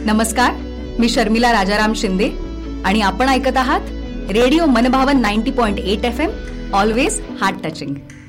नमस्कार, मी शर्मिला राजाराम शिंदे आणि आपण ऐकत आहात रेडिओ मनभावन 90.8 FM, ऑलवेज हार्ट टचिंग.